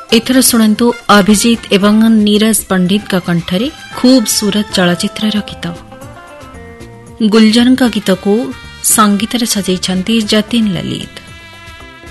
एथर शुणु अभिजीत एवं नीरज पंडित का कंठरे खूबसूरत चलचित्र गीत। गुलजार का गीत को संगीत सजाई जतिन ललित।